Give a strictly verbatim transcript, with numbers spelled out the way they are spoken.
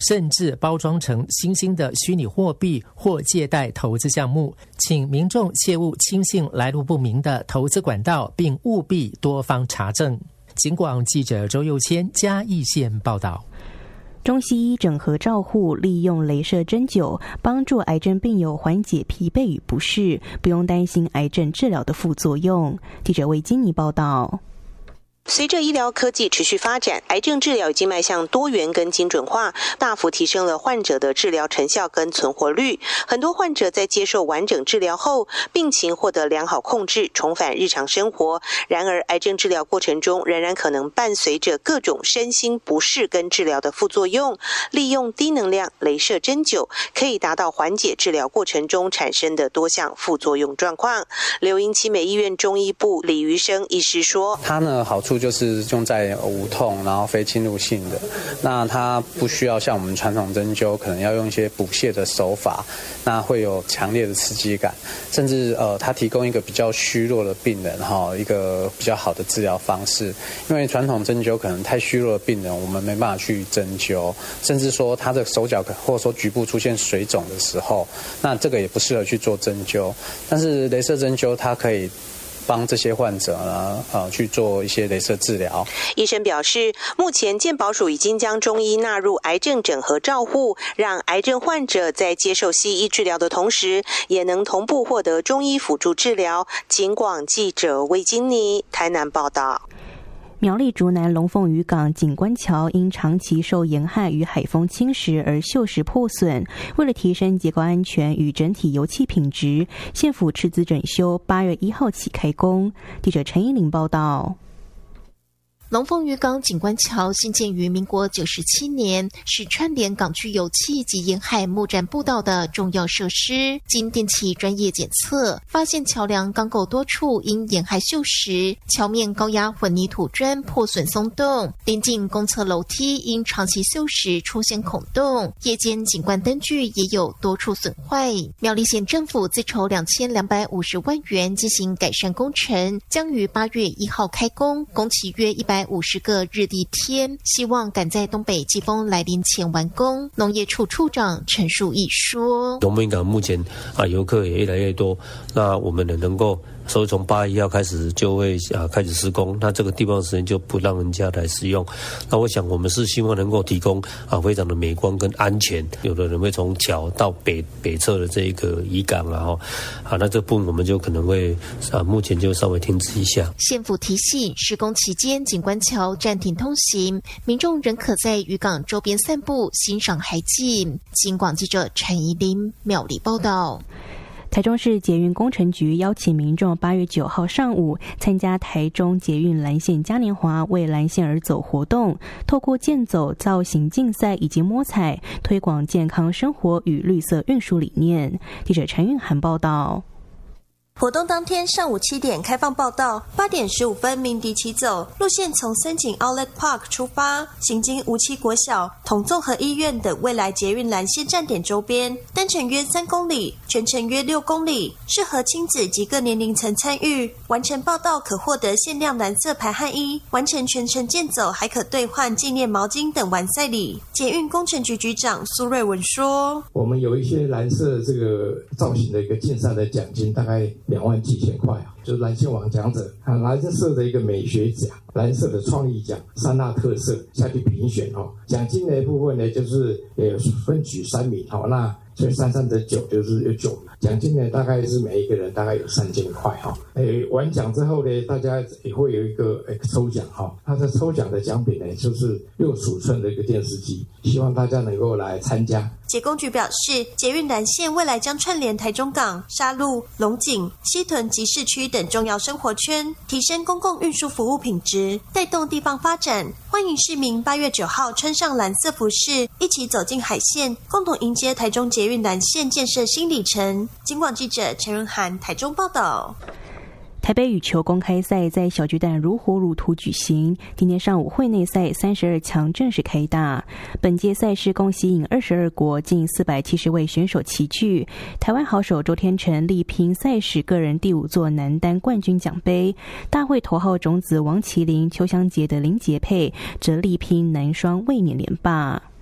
甚至包装成新兴的虚拟货币或借贷投资项目，请民众切勿轻信来路不明的投资管道，并务必多方查证。警广记者周佑谦嘉义县报道。 中西医整合照护，利用雷射针灸帮助癌症病友缓解疲惫与不适，不用担心癌症治疗的副作用。记者魏金妮报道。 随着医疗科技持续发展，癌症治疗已经迈向多元跟精准化，大幅提升了患者的治疗成效跟存活率。很多患者在接受完整治疗后，病情获得良好控制，重返日常生活。然而，癌症治疗过程中仍然可能伴随着各种身心不适跟治疗的副作用。利用低能量雷射针灸，可以达到缓解治疗过程中产生的多项副作用状况。柳营奇美医院中医部李余生医师说：“ 它呢好处就是用在无痛然后非侵入性的，那它不需要像我们传统针灸可能要用一些补泻的手法，那会有强烈的刺激感，甚至呃它提供一个比较虚弱的病人哈一个比较好的治疗方式。因为传统针灸可能太虚弱的病人我们没办法去针灸，甚至说他的手脚或者说局部出现水肿的时候，那这个也不适合去做针灸。但是雷射针灸它可以帮这些患者呢，呃，去做一些雷射治疗。 医生表示，目前健保署已经将中医纳入癌症整合照护，让癌症患者在接受西医治疗的同时，也能同步获得中医辅助治疗。警广记者魏金妮台南报道。 苗栗竹南龙凤渔港景观桥因长期受严旱与海风侵蚀而锈蚀破损，为了提升结构安全与整体油气品质，县府斥资整修，八月一号起开工。记者陈依玲报道。 龙凤渔港景观桥兴建于民国九十七年，是串联港区油气及沿海木栈步道的重要设施。经定期专业检测，发现桥梁钢构多处因沿海锈蚀，桥面高压混凝土砖破损松动，临近公厕楼梯因长期锈蚀出现孔洞，夜间景观灯具也有多处损坏。苗栗县政府自筹两千两百五十万元进行改善工程，将于八月一号开工，工期约一百五十个日历天，希望赶在东北季风来临前完工。农业处处长陈树义说：“ 龙凤渔港目前啊游客也越来越多，那我们也能够。”所以从八月一号开始就会啊开始施工，那这个地方时间就不让人家来使用。那我想我们是希望能够提供啊非常的美观跟安全。有的人会从桥到北北侧的这一个渔港啊，哈，啊那这部分我们就可能会啊目前就稍微停止一下。 县府提醒，施工期间景观桥暂停通行，民众仍可在渔港周边散步欣赏海景。警广记者陈怡琳苗栗报道。 台中市捷运工程局邀请民众八月九号上午参加台中捷运蓝线嘉年华为蓝线而走活动，透过健走、造型竞赛以及摸彩，推广健康生活与绿色运输理念。记者陈韵涵报道。 活动当天上午七点开放报到，八点十五分鸣笛起走，路线从森景 Outlet Park 出发，行经梧栖国小、同综合医院等未来捷运蓝线站点周边，单程约三公里，全程约六公里，适合亲子及各年龄层参与。完成报到可获得限量蓝色排汗衣，完成全程健走还可兑换纪念毛巾等完赛礼。捷运工程局局长苏瑞文说：“ 我们有一些蓝色这个造型的一个竞赛的奖金，大概两万几千块啊，就是蓝线王奖者，还有蓝色的一个美学奖、蓝色的创意奖三大特色下去评选哦。奖金的部分呢，就是也分举三名哦，那所以三三得九就是有九名。奖金呢，大概是每一个人大概有三千块哈。诶，完奖之后呢，大家也会有一个诶抽奖哈。它的抽奖的奖品呢，就是六十五寸的一个电视机，希望大家能够来参加。 捷工局表示，捷运蓝线未来将串联台中港、沙鹿、龙井、西屯及市区等重要生活圈，提升公共运输服务品质，带动地方发展。欢迎市民八月九号穿上蓝色服饰，一起走进海线，共同迎接台中捷运蓝线建设新里程。警广记者陈润涵台中报道。 台北羽球公开赛在小巨蛋如火如荼举行，今天上午会内赛三十二强正式开打。本届赛事共吸引二十二国近四百七十位选手齐聚。台湾好手周天成力拼赛事个人第五座男单冠军奖杯，大会头号种子王麒麟、邱湘杰的林杰配则力拼男双卫冕连霸。